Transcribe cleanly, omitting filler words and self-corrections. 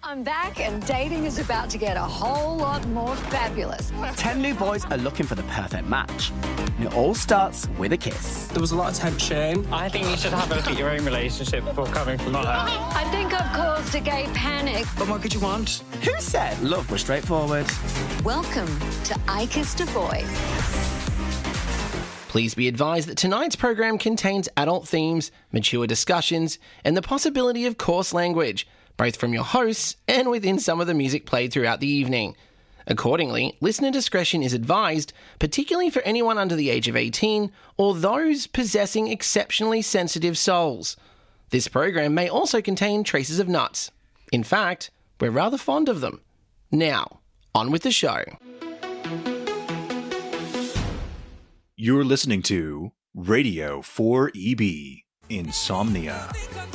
I'm back and dating is about to get a whole lot more fabulous. 10 new boys are looking for the perfect match. And it all starts with a kiss. There was a lot of tension. I think you should have a look at your own relationship before coming from her. I think I've caused a gay panic. But what could you want? Who said love was straightforward? Welcome to I Kissed a Boy. Please be advised that tonight's program contains adult themes, mature discussions, and the possibility of coarse language, both from your hosts and within some of the music played throughout the evening. Accordingly, listener discretion is advised, particularly for anyone under the age of 18 or those possessing exceptionally sensitive souls. This program may also contain traces of nuts. In fact, we're rather fond of them. Now, on with the show. You're listening to Radio 4EB Insomnia.